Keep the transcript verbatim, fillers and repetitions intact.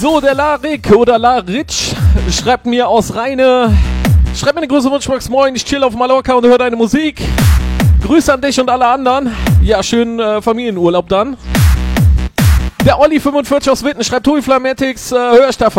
So, der Larik oder Laritsch schreibt mir aus Rheine. Schreib mir eine große Wunschbox. Moin, ich chill auf Mallorca und höre deine Musik. Grüße an dich und alle anderen. Ja, schönen äh, Familienurlaub dann. Der Olli fünfundvierzig aus Witten schreibt Tobi Flamatics, äh, hör ich davon.